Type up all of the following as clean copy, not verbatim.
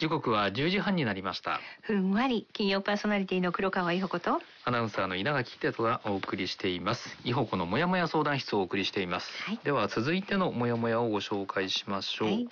時刻は10時半になりました。 ふんわり金曜パーソナリティの黒川伊保子とアナウンサーの稲垣秀人がお送りしています。伊保子のもやもや相談室をお送りしています、 はい、 では続いてのもやもやをご紹介しましょう、はい、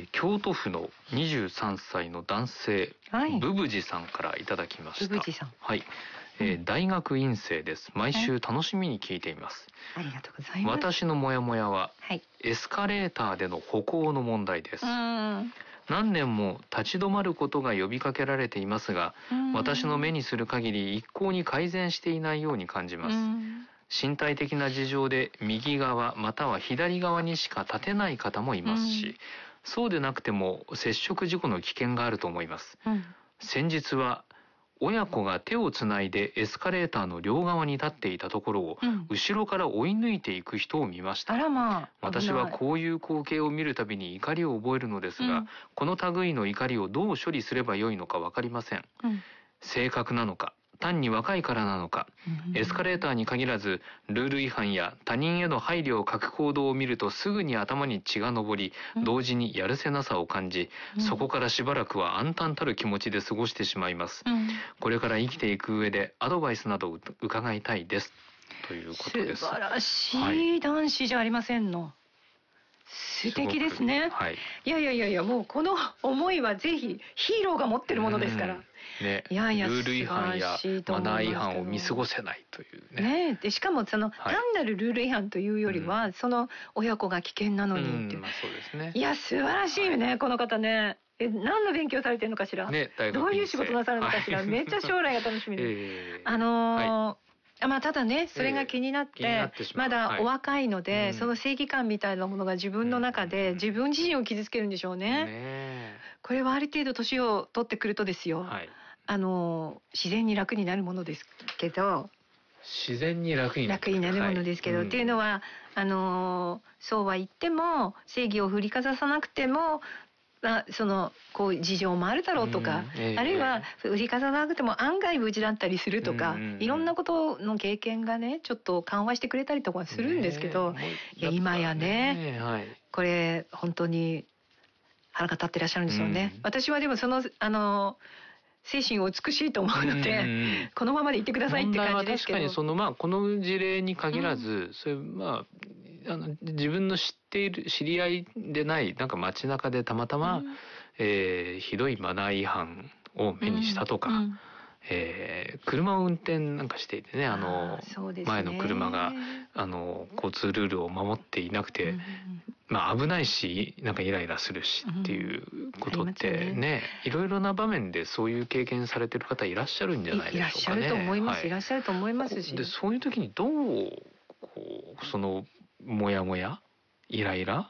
京都府の23歳の男性、はい、ブブジさんからいただきました。 ブブジさん、 はい、大学院生です。毎週楽しみに聞いています、 はい、ありがとうございます。 私のモヤモヤは、 はい、 エスカレーターでの歩行の問題です。何年も立ち止まることが呼びかけられていますが、私の目にする限り一向に改善していないように感じます。身体的な事情で右側または左側にしか立てない方もいますし、そうでなくても接触事故の危険があると思います。先日は親子が手をつないでエスカレーターの両側に立っていたところを、後ろから追い抜いていく人を見ました。私はこういう光景を見るたびに怒りを覚えるのですが、この類の怒りをどう処理すればよいのか分かりません。性格なのか、単に若いからなのか、エスカレーターに限らずルール違反や他人への配慮を欠く行動を見るとすぐに頭に血が上り、同時にやるせなさを感じ、そこからしばらくは暗淡たる気持ちで過ごしてしまいます。これから生きていく上でアドバイスなどを伺いたいですということです。 素晴らしい男子じゃありませんの、はい、素敵ですね。 はい、 いやもうこの思いはぜひヒーローが持ってるものですから。 ね、ルール違反やマナー違反を見過ごせないというね。 でしかもその、単なるルール違反というよりは、その親子が危険なのにって、 そうですね。 いや素晴らしいよね、この方ね。何の勉強されてるのかしら、どういう仕事なさるのかしら、めっちゃ将来が楽しみです。まあただね、それが気になって、まだお若いので、その正義感みたいなものが自分の中で自分自身を傷つけるんでしょうね。これはある程度年を取ってくるとですよ、自然に楽になるものですけど、 自然に楽になるものですけど、っていうのはそうは言っても正義を振りかざさなくても、そのこう事情もあるだろうとか、あるいは振りかざさなくても案外無事だったりするとか、いろんなことの経験がねちょっと緩和してくれたりとかするんですけど、いや今やね、これ本当に腹が立ってらっしゃるんですよね。私はでもその精神を美しいと思うので、このままでいてくださいって感じですけど。 問題は確かにこの事例に限らず、そういう自分の知っている知り合いでないなんか街中でたまたま、ひどいマナー違反を目にしたとか、車を運転なんかしていてね、前の車が交通ルールを守っていなくて、危ないしなんかイライラするしっていうことってね、いろいろな場面でそういう経験されてる方いらっしゃるんじゃないでしょうかね。 いらっしゃると思います、いらっしゃると思いますし、 でそういう時にどうそのモヤモヤイライラ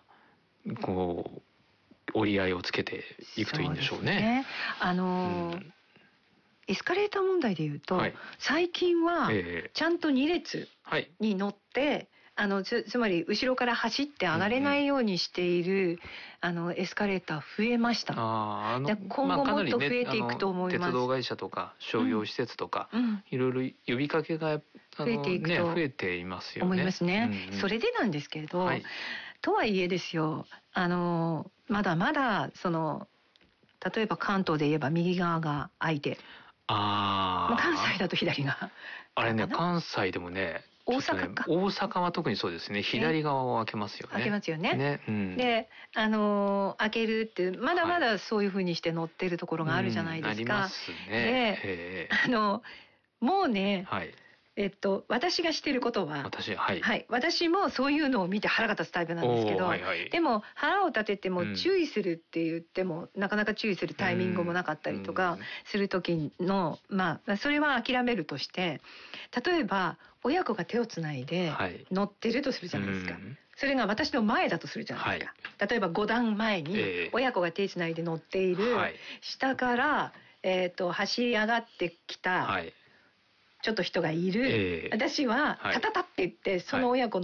折り合いをつけていくといいんでしょうね。 エスカレーター問題でいうと、最近はちゃんと2列に乗って、つまり後ろから走って上がれないようにしている、エスカレーター増えました。今後もっと増えていくと思います。 鉄道会社とか商業施設とか、いろいろ呼びかけが増えていくと増えていますよね。 思いますね。それでなんですけれど、とはいえですよ、まだまだ例えば関東で言えば右側が空いて、関西だと左があれね、関西でもね、 大阪は特にそうですね、左側を開けますよね。 開けますよね。で、開けるってまだまだそういう風にして乗ってるところがあるじゃないですか。 ありますね。 で、もうね、私がしてることは、私もそういうのを見て腹が立つタイプなんですけど、でも腹を立てても注意するって言っても、なかなか注意するタイミングもなかったりとかする時の、それは諦めるとして、例えば親子が手をつないで乗ってるとするじゃないですか。それが私の前だとするじゃないですか。例えば5段前に親子が手つないで乗っている、下から走り上がってきたちょっと人がいる、私はタタタって言ってその親子の